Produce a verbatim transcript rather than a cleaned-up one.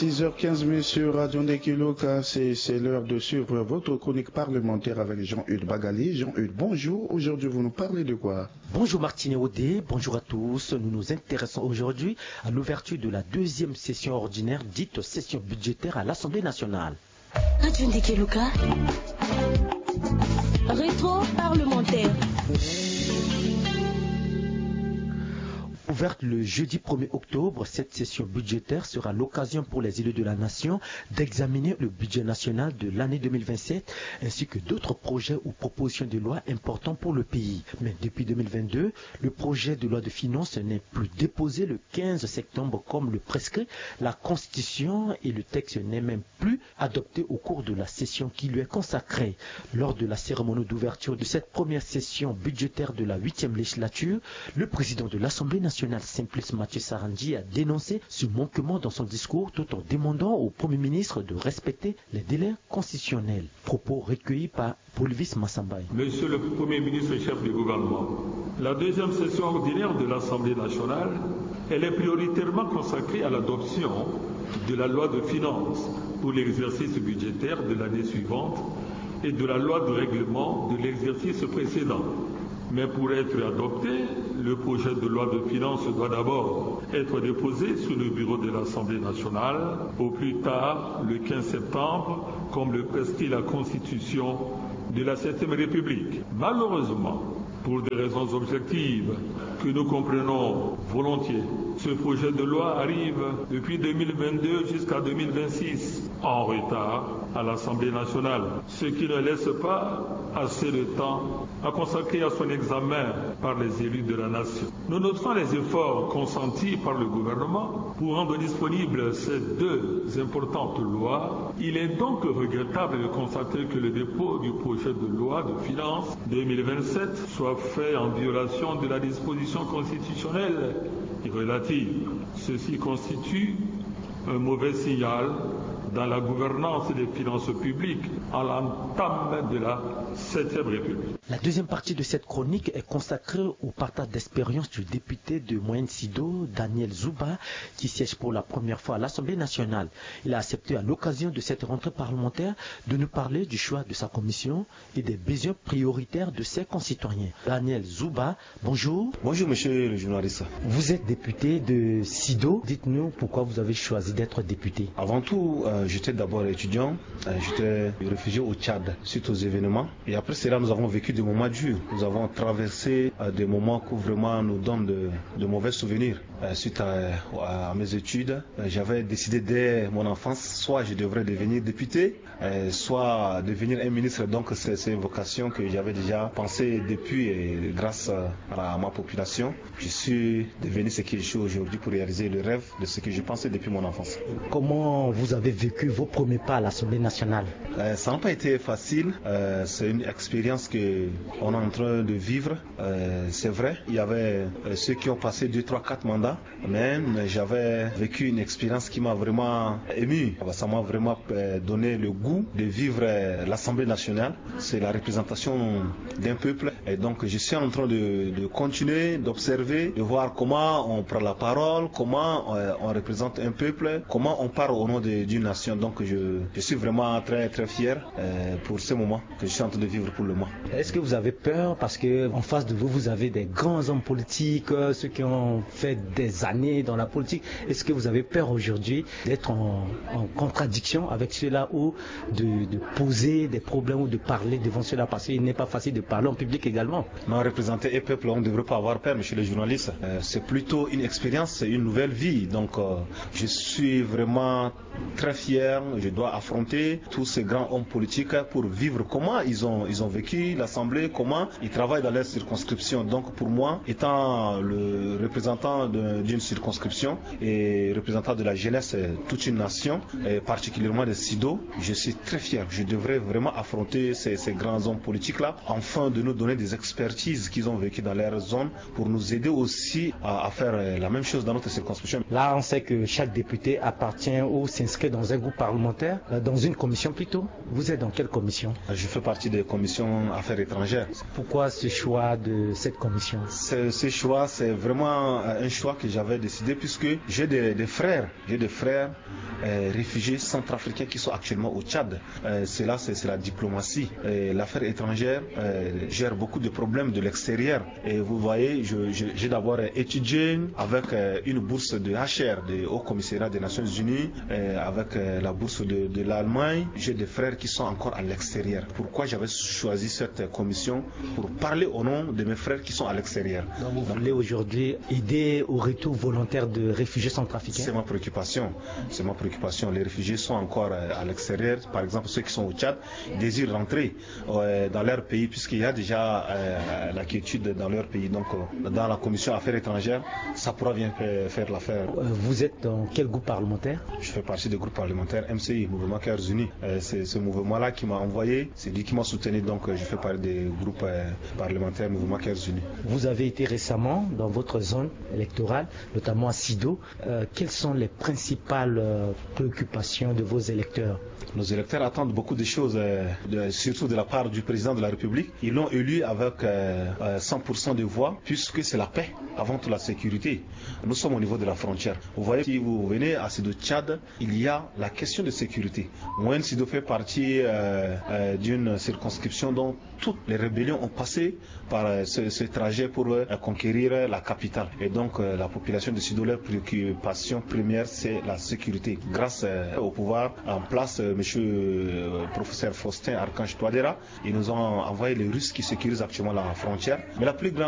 six heures quinze sur Radio Ndekiluka, c'est, c'est l'heure de suivre votre chronique parlementaire avec Jean-Hugues Bagali. Jean-Hugues, bonjour. Aujourd'hui, vous nous parlez de quoi? Bonjour Martine Audé, bonjour à tous. Nous nous intéressons aujourd'hui à l'ouverture de la deuxième session ordinaire, dite session budgétaire à l'Assemblée nationale. Radio Ndekiluka, rétro parlementaire. Ouverte le jeudi premier octobre, cette session budgétaire sera l'occasion pour les élus de la nation d'examiner le budget national de l'année deux mille vingt-sept ainsi que d'autres projets ou propositions de loi importants pour le pays. Mais depuis deux mille vingt-deux, le projet de loi de finances n'est plus déposé le quinze septembre comme le prescrit la Constitution et le texte n'est même plus adopté au cours de la session qui lui est consacrée. Lors de la cérémonie d'ouverture de cette première session budgétaire de la huitième législature, le président de l'Assemblée nationale Simplice Mathieu Sarandji a dénoncé ce manquement dans son discours tout en demandant au Premier ministre de respecter les délais constitutionnels. Propos recueillis par Paulvis Massambaye. Monsieur le Premier ministre et chef du gouvernement, la deuxième session ordinaire de l'Assemblée nationale, elle est prioritairement consacrée à l'adoption de la loi de finances pour l'exercice budgétaire de l'année suivante et de la loi de règlement de l'exercice précédent. Mais pour être adopté, le projet de loi de finances doit d'abord être déposé sur le bureau de l'Assemblée nationale, au plus tard le quinze septembre, comme le prescrit la Constitution de la septième République. Malheureusement, pour des raisons objectives que nous comprenons volontiers, ce projet de loi arrive depuis deux mille vingt-deux jusqu'à deux mille vingt-six en retard à l'Assemblée nationale, ce qui ne laisse pas assez de temps à consacrer à son examen par les élus de la nation. Nous notons les efforts consentis par le gouvernement pour rendre disponibles ces deux importantes lois. Il est donc regrettable de constater que le dépôt du projet de loi de finances deux mille vingt-sept soit fait en violation de la disposition constitutionnelle relative. Ceci constitue un mauvais signal dans la gouvernance des finances publiques à l'entame de la septième République. La deuxième partie de cette chronique est consacrée au partage d'expérience du député de Moyen-Sido, Daniel Zouba, qui siège pour la première fois à l'Assemblée nationale. Il a accepté à l'occasion de cette rentrée parlementaire de nous parler du choix de sa commission et des besoins prioritaires de ses concitoyens. Daniel Zouba, bonjour. Bonjour monsieur le journaliste. Vous êtes député de Sido. Dites-nous pourquoi vous avez choisi d'être député. Avant tout, euh, j'étais d'abord étudiant. Euh, j'étais réfugié au Tchad suite aux événements. Et après cela, nous avons vécu des moments durs. Nous avons traversé euh, des moments qui vraiment nous donnent de, de mauvais souvenirs. Euh, suite à, à mes études, euh, j'avais décidé dès mon enfance, soit je devrais devenir député, euh, soit devenir un ministre. Donc c'est, c'est une vocation que j'avais déjà pensé depuis et grâce à, à ma population, je suis devenu ce que je suis aujourd'hui pour réaliser le rêve de ce que je pensais depuis mon enfance. Comment vous avez vécu vos premiers pas à l'Assemblée nationale? euh, Ça n'a pas été facile. Euh, c'est une expérience qu'on est en train de vivre. Euh, c'est vrai, il y avait euh, ceux qui ont passé deux, trois, quatre mandats, mais j'avais vécu une expérience qui m'a vraiment ému. Ça m'a vraiment euh, donné le goût de vivre euh, l'Assemblée nationale. C'est la représentation d'un peuple. Et donc je suis en train de, de continuer, d'observer, de voir comment on prend la parole, comment euh, on représente un peuple, comment on parle au nom de, d'une nation. Donc je, je suis vraiment très très fier euh, pour ce moment que je suis en train de vivre pour le moment. Est-ce que vous avez peur parce que en face de vous, vous avez des grands hommes politiques, ceux qui ont fait des années dans la politique. Est-ce que vous avez peur aujourd'hui d'être en, en contradiction avec ceux-là ou de, de poser des problèmes ou de parler devant ceux-là parce qu'il n'est pas facile de parler en public également? Non, représenter un peuple, on ne devrait pas avoir peur, monsieur le journaliste. Euh, c'est plutôt une expérience, c'est une nouvelle vie. Donc euh, je suis vraiment très fier. Je dois affronter tous ces grands hommes politiques pour vivre comment ils ont, ils ont vécu l'Assemblée, comment ils travaillent dans leur circonscription. Donc pour moi, étant le représentant de, d'une circonscription et représentant de la jeunesse de toute une nation, et particulièrement de Sido, je suis très fier. Je devrais vraiment affronter ces, ces grands hommes politiques-là, afin de nous donner des expertises qu'ils ont vécues dans leur zone pour nous aider aussi à, à faire la même chose dans notre circonscription. Là, on sait que chaque député appartient ou s'inscrit dans dans un groupe parlementaire, dans une commission plutôt. Vous êtes dans quelle commission? Je fais partie des commissions affaires étrangères. Pourquoi ce choix de cette commission? Ce, ce choix, c'est vraiment un choix que j'avais décidé puisque j'ai des, des frères, j'ai des frères euh, réfugiés centrafricains qui sont actuellement au Tchad. Euh, c'est là, c'est, c'est la diplomatie. Euh, l'affaire étrangère euh, gère beaucoup de problèmes de l'extérieur. Et vous voyez, je, je, j'ai d'abord étudié avec euh, une bourse de H R, du Haut Commissariat des Nations Unies, euh, avec euh, la bourse de, de l'Allemagne. J'ai des frères qui sont encore à l'extérieur. Pourquoi j'avais choisi cette commission? Pour parler au nom de mes frères qui sont à l'extérieur. Donc vous voulez aujourd'hui aider au retour volontaire de réfugiés centrafricains? C'est ma préoccupation. C'est ma préoccupation. Les réfugiés sont encore à l'extérieur. Par exemple, ceux qui sont au Tchad désirent rentrer euh, dans leur pays puisqu'il y a déjà euh, la quiétude dans leur pays. Donc, euh, dans la commission affaires étrangères, ça pourra bien faire l'affaire. Euh, vous êtes dans quel groupe parlementaire? Je fais partie du groupe parlementaire M C I, Mouvement Cœurs Unis. Euh, c'est ce mouvement-là qui m'a envoyé, c'est lui qui m'a soutenu. Donc, euh, je fais partie du groupe euh, parlementaire Mouvement Cœurs Unis. Vous avez été récemment dans votre zone électorale, notamment à Sido. Euh, quelles sont les principales euh, préoccupations de vos électeurs? Nos électeurs attendent beaucoup de choses, euh, de, surtout de la part du président de la République. Ils l'ont élu avec euh, cent pour cent de voix, puisque c'est la paix avant tout la sécurité. Nous sommes au niveau de la frontière. Vous voyez, si vous venez à Sido Tchad, il y a la question de sécurité. Moyen Sido fait partie euh, euh, d'une circonscription dont toutes les rébellions ont passé par euh, ce, ce trajet pour euh, conquérir la capitale. Et donc euh, la population de Sido, leur préoccupation première, c'est la sécurité. Grâce euh, au pouvoir en place, euh, Monsieur euh, professeur Faustin Archange Touadéra, ils nous ont envoyé les Russes qui sécurisent actuellement la frontière. Mais la plus grande